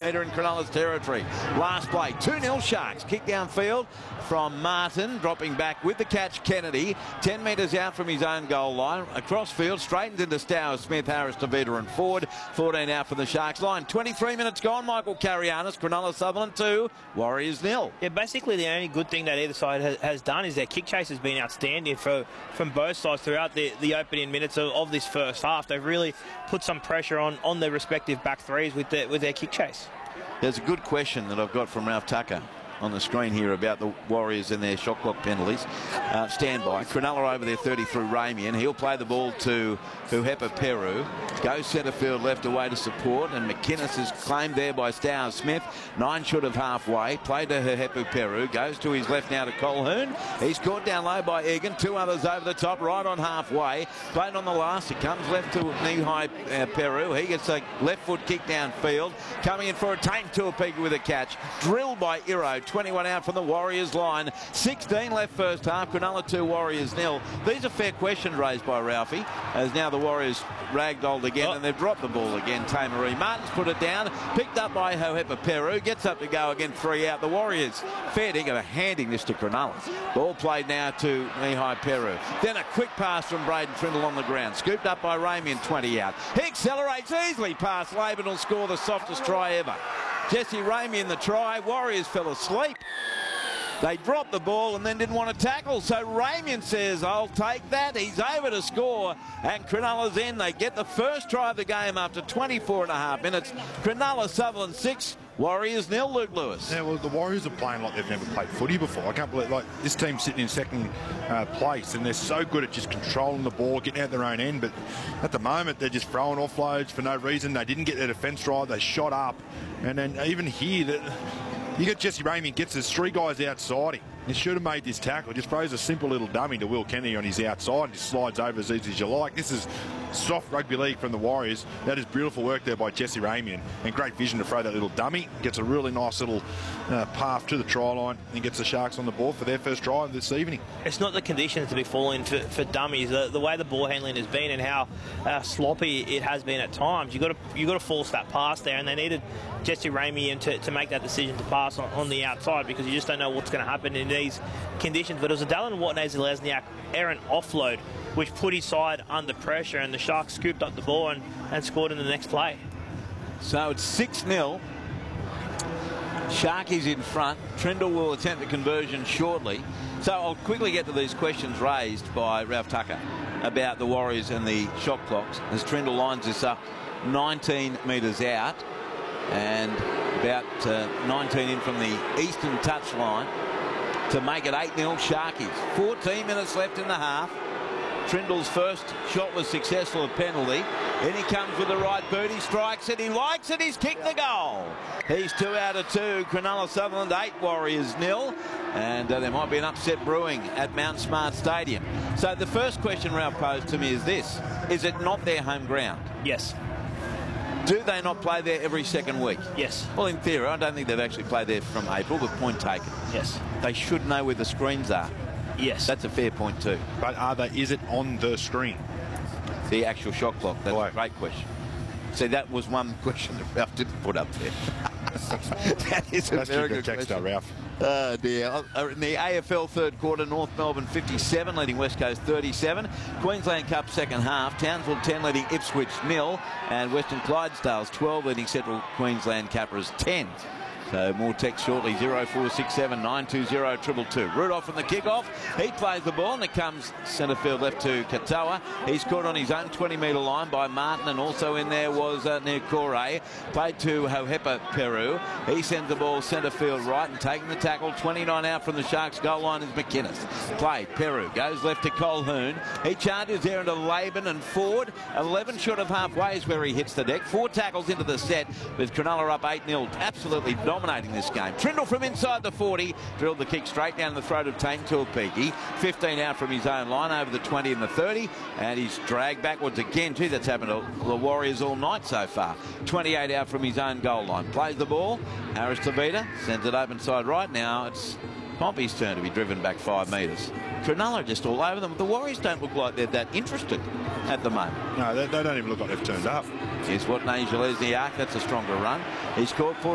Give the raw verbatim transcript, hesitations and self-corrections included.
metre in Cronulla's territory. Last play, two nil Sharks. Kick downfield from Martin, dropping back with the catch Kennedy. ten metres out from his own goal line. Across field, straightens into Stowers, Smith, Harris, Tavita and Ford. fourteen out from the Sharks line. twenty-three minutes gone. Michael Carianis, Cronulla Sutherland two, Warriors nil. Yeah, basically the only good thing that either side has, has done is their kick chase has been outstanding for, from both sides throughout the, the opening minutes of, of this first half. They've really put some pressure on, on their respective back threes with their, with their kick chase. There's a good question that I've got from Ralph Tucker on the screen here about the Warriors and their shot clock penalties. Uh, stand by. Cronulla over there thirty through Ramian. He'll play the ball to Huhepa Peru. Goes centre field left away to support, and McInnes is claimed there by Stowers Smith. Nine short of halfway. Played to Huhepa Peru. Goes to his left now to Colquhoun. He's caught down low by Egan. Two others over the top, right on halfway. Played on the last. It comes left to knee-high uh, Peru. He gets a left foot kick downfield. Coming in for a Tank Tuapika with a catch. Drilled by Iro. twenty-one out from the Warriors line. sixteen left first half. Cronulla two, Warriors nil. These are fair questions raised by Ralphie, as now the Warriors ragdolled again, oh. and they've dropped the ball again. Tamaree Martin's put it down, picked up by Huhepa Peru, gets up to go again, three out. The Warriors fair dinkum are handing this to Cronulla. Ball played now to knee-high Peru. Then a quick pass from Braden Trindle on the ground, scooped up by Ramian, twenty out. He accelerates easily past Laban, will score the softest try ever. Jesse Ramian the try. Warriors fell asleep. They dropped the ball and then didn't want to tackle. So Ramian says, I'll take that. He's over to score. And Cronulla's in. They get the first try of the game after twenty-four and a half minutes. Cronulla Sutherland six. Warriors nil, Luke Lewis. Yeah, well, the Warriors are playing like they've never played footy before. I can't believe, like, this team's sitting in second uh, place, and they're so good at just controlling the ball, getting out their own end. But at the moment, they're just throwing offloads for no reason. They didn't get their defence right. They shot up. And then even here, that you get Jesse Ramian gets his three guys outside him. He should have made this tackle. Just throws a simple little dummy to Will Kennedy on his outside and just slides over as easy as you like. This is soft rugby league from the Warriors. That is beautiful work there by Jesse Ramian, and great vision to throw that little dummy. Gets a really nice little uh, path to the try line and gets the Sharks on the board for their first try this evening. It's not the conditions to be falling for, for dummies. The, the way the ball handling has been and how uh, sloppy it has been at times. You got to you got to force that pass there, and they needed Jesse Ramian to, to make that decision to pass on, on the outside, because you just don't know what's going to happen in these conditions. But it was a Dallin Watney-Zelezniak errant offload which put his side under pressure, and the Sharks scooped up the ball and, and scored in the next play. So it's six nil. Sharkies in front. Trindle will attempt the conversion shortly. So I'll quickly get to these questions raised by Ralph Tucker about the Warriors and the shot clocks, as Trindle lines this up nineteen metres out and about uh, nineteen in from the eastern touchline to make it eight nil Sharkies. fourteen minutes left in the half. Trindle's first shot was successful, a penalty. Then he comes with the right boot, he strikes it, he likes it, he's kicked the goal. He's two out of two. Cronulla Sutherland eight, Warriors nil. And uh, there might be an upset brewing at Mount Smart Stadium. So the first question Ralph posed to me is this: is it not their home ground? Yes. Do they not play there every second week? Yes. Well, in theory, I don't think they've actually played there from April, but point taken. Yes. They should know where the screens are. Yes. That's a fair point too. But are they, is it on the screen? The actual shot clock. That's Right. a great question. See, that was one question that Ralph didn't put up there. That is a That's very a good good text, question. Ralph. Oh dear. Uh, In the A F L third quarter, North Melbourne fifty-seven, leading West Coast thirty-seven. Queensland Cup second half, Townsville ten, leading Ipswich nil. And Western Clydesdales twelve, leading Central Queensland Capras ten. So more text shortly, zero four six seven nine two zero two two two. Rudolph from the kickoff. He plays the ball and it comes centre field left to Katoa. He's caught on his own twenty metre line by Martin, and also in there was uh, Niukore. Played to Huhepa Peru. He sends the ball centre field right and taking the tackle. twenty-nine out from the Sharks goal line is McInnes. Play, Peru goes left to Colquhoun. He charges there into Laban and Ford. eleven short of halfway is where he hits the deck. Four tackles into the set with Cronulla up eight nil. Absolutely dominating this game. Trindle from inside the forty drilled the kick straight down the throat of Tank Tuapika. fifteen out from his own line over the twenty and the thirty, and he's dragged backwards again too. That's happened to the Warriors all night so far. twenty-eight out from his own goal line. Plays the ball. Harris Tavita sends it open side right. Now it's Pompey's turn to be driven back five metres. Cronulla just all over them. The Warriors don't look like they're that interested at the moment. No, they, they don't even look like they've turned up. Here's what Zelezniak, that's a stronger run. He's caught for